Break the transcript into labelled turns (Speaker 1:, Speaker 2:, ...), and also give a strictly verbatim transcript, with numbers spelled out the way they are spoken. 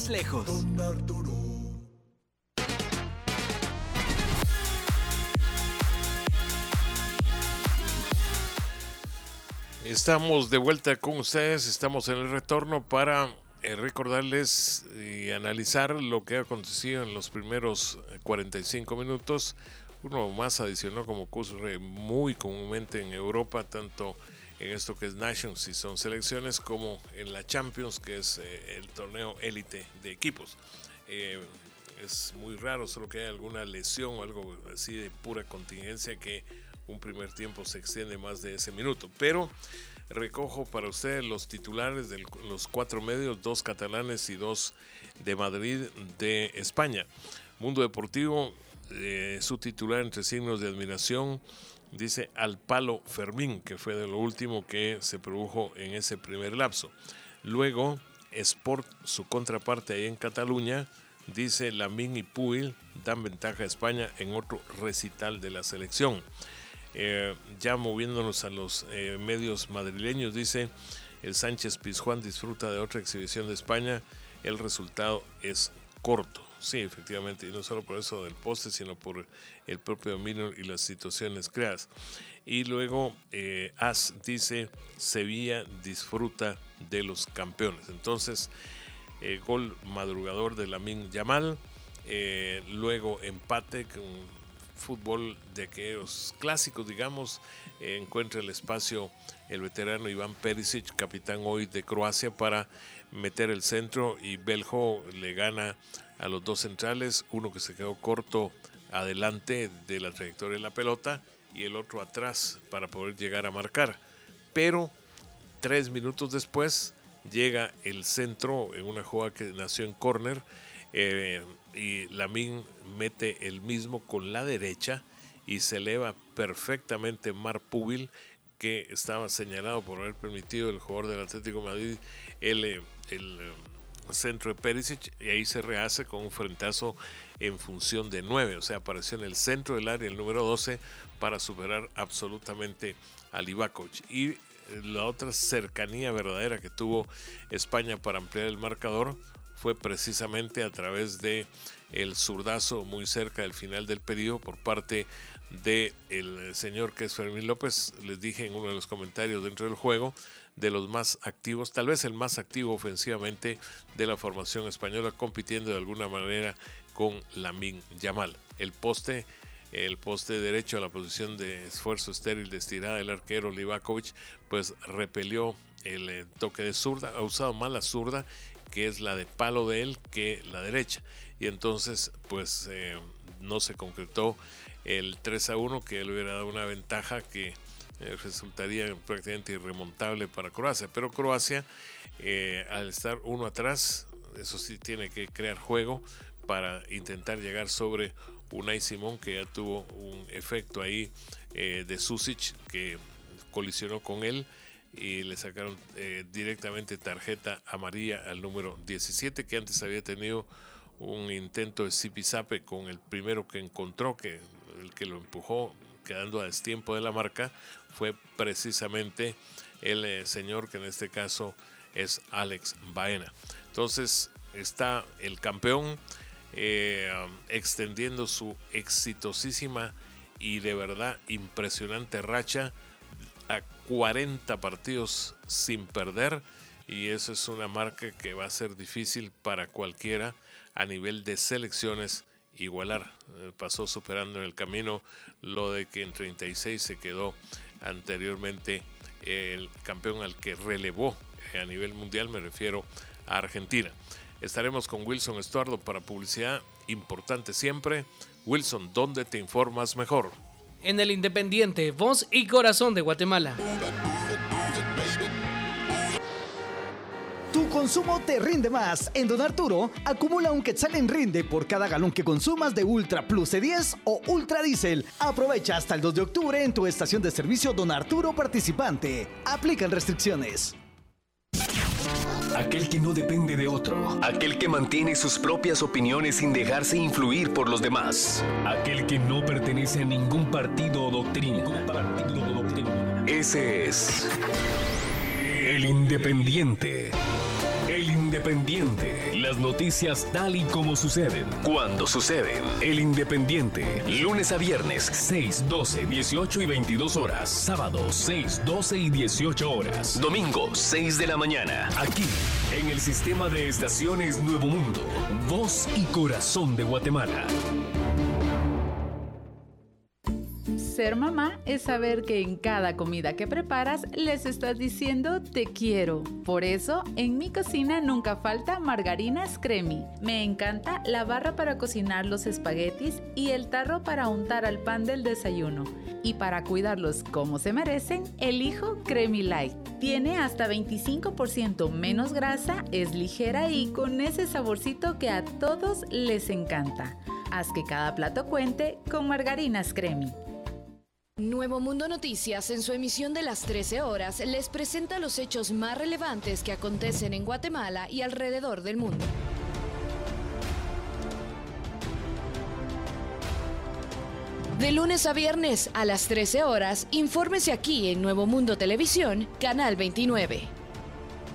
Speaker 1: más lejos.
Speaker 2: Don Arturo.
Speaker 3: Estamos de vuelta con ustedes, estamos en el retorno para eh, recordarles y analizar lo que ha acontecido en los primeros cuarenta y cinco minutos. Uno más adicional, como ocurre muy comúnmente en Europa, tanto en esto que es Nations y son selecciones, como en la Champions, que es eh, el torneo élite de equipos. Eh, es muy raro, solo que hay alguna lesión o algo así de pura contingencia que un primer tiempo se extiende más de ese minuto, pero recojo para ustedes los titulares de los cuatro medios, dos catalanes y dos de Madrid de España. Mundo Deportivo, eh, su titular entre signos de admiración, dice al palo Fermín, que fue de lo último que se produjo en ese primer lapso. Luego, Sport, su contraparte ahí en Cataluña, dice Lamine y Puig dan ventaja a España en otro recital de la selección. Eh, ya moviéndonos a los eh, medios madrileños, dice el Sánchez Pizjuán disfruta de otra exhibición de España, el resultado es corto. Sí, efectivamente, y no solo por eso del poste, sino por el propio dominio y las situaciones creadas. Y luego eh, As dice Sevilla disfruta de los campeones. Entonces, eh, gol madrugador de Lamine Yamal, eh, luego empate con fútbol de aquellos clásicos, digamos, eh, encuentra el espacio el veterano Iván Perisic, capitán hoy de Croacia, para meter el centro, y Beljo le gana a los dos centrales, uno que se quedó corto adelante de la trayectoria de la pelota y el otro atrás para poder llegar a marcar. Pero tres minutos después llega el centro en una jugada que nació en córner, eh, y Lamine mete el mismo con la derecha y se eleva perfectamente Marc Pubil, que estaba señalado por haber permitido el jugador del Atlético de Madrid el, el, el centro de Perisic, y ahí se rehace con un frentazo en función de nueve, o sea, apareció en el centro del área el número doce para superar absolutamente a Livakovic. Y la otra cercanía verdadera que tuvo España para ampliar el marcador fue precisamente a través de el zurdazo muy cerca del final del periodo por parte del señor que es Fermín López. Les dije en uno de los comentarios dentro del juego, de los más activos, tal vez el más activo ofensivamente de la formación española, compitiendo de alguna manera con Lamine Yamal. El poste, el poste derecho a la posición de esfuerzo estéril de estirada del arquero Livakovic, pues repelió el eh, toque de zurda, ha usado más la zurda, que es la de palo de él, que la derecha, y entonces pues eh, no se concretó el tres a uno, que le hubiera dado una ventaja que eh, resultaría prácticamente irremontable para Croacia. Pero Croacia, eh, al estar uno atrás, eso sí, tiene que crear juego para intentar llegar sobre Unai Simón, que ya tuvo un efecto ahí eh, de Susic, que colisionó con él y le sacaron eh, directamente tarjeta amarilla al número diecisiete, que antes había tenido un intento de zipizape con el primero que encontró, que el que lo empujó quedando a destiempo de la marca fue precisamente el eh, señor que en este caso es Alex Baena. Entonces está el campeón eh, extendiendo su exitosísima y de verdad impresionante racha a cuarenta partidos sin perder, y eso es una marca que va a ser difícil para cualquiera a nivel de selecciones igualar. Eh, pasó superando en el camino lo de que en treinta y seis se quedó anteriormente eh, el campeón al que relevó eh, a nivel mundial, me refiero a Argentina. Estaremos con Wilson Estuardo para publicidad importante siempre. Wilson, ¿dónde te informas mejor?
Speaker 4: En El Independiente, voz y corazón de Guatemala.
Speaker 1: Tu consumo te rinde más. En Don Arturo, acumula un quetzal en rinde por cada galón que consumas de Ultra Plus C diez o Ultra Diesel. Aprovecha hasta el dos de octubre en tu estación de servicio Don Arturo participante. Aplican restricciones.
Speaker 5: Aquel que no depende de otro. Aquel que mantiene sus propias opiniones sin dejarse influir por los demás. Aquel que no pertenece a ningún partido o doctrina. Partido o doctrina. Ese es El Independiente. El Independiente. Independiente. Las noticias tal y como suceden, cuando suceden. El Independiente. Lunes a viernes, seis, doce, dieciocho y veintidós horas. Sábado, seis, doce y dieciocho horas. Domingo, seis de la mañana. Aquí, en el sistema de estaciones Nuevo Mundo. Voz y corazón de Guatemala.
Speaker 2: Ser mamá es saber que en cada comida que preparas les estás diciendo te quiero. Por eso, en mi cocina nunca falta Margarinas Cremi. Me encanta la barra para cocinar los espaguetis y el tarro para untar al pan del desayuno. Y para cuidarlos como se merecen, elijo Cremi Light. Tiene hasta veinticinco por ciento menos grasa, es ligera y con ese saborcito que a todos les encanta. Haz que cada plato cuente con Margarinas Cremi.
Speaker 6: Nuevo Mundo Noticias, en su emisión de las trece horas, les presenta los hechos más relevantes que acontecen en Guatemala y alrededor del mundo. De lunes a viernes a las trece horas, infórmese aquí en Nuevo Mundo Televisión, Canal veintinueve.